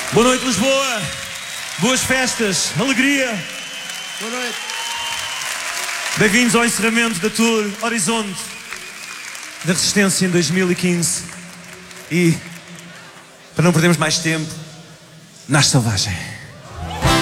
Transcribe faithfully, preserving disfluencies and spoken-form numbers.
Boa noite, Lisboa. Boas festas, alegria. Boa noite. Bem-vindos ao encerramento da Tour Horizonte da Resistência em dois mil e quinze. E, para não perdermos mais tempo, Nasce Selvagem.